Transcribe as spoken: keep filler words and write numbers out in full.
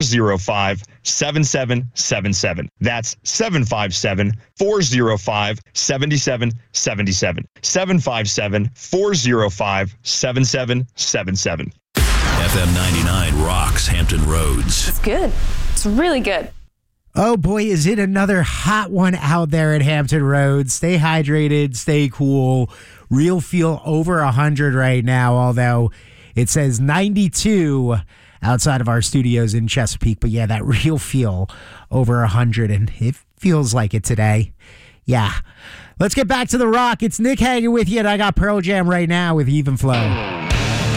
oh five, seven seven seven seven. That's seven five seven, four oh five, seven seven seven seven. seven five seven, four oh five, seven seven seven seven. F M ninety-nine rocks Hampton Roads. It's good. It's really good. Oh boy, is it another hot one out there at Hampton Roads. Stay hydrated, stay cool. Real feel over one hundred right now, although it says ninety-two outside of our studios in Chesapeake. But yeah, that real feel over one hundred, and it feels like it today. Yeah. Let's get back to the rock. It's Nick hanging with you, and I got Pearl Jam right now with Even Flow.